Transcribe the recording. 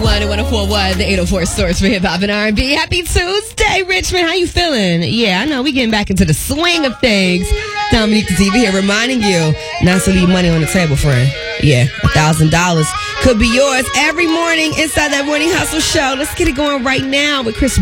91 and 104.1, the 804 source for hip hop and R&B. Happy Tuesday, Richmond. How you feeling? Yeah, I know we getting back into the swing of things. Dominique the TV here reminding you not to leave money on the table, friend. Yeah, $1,000 could be yours every morning inside that Morning Hustle show. Let's get it going right now with Chris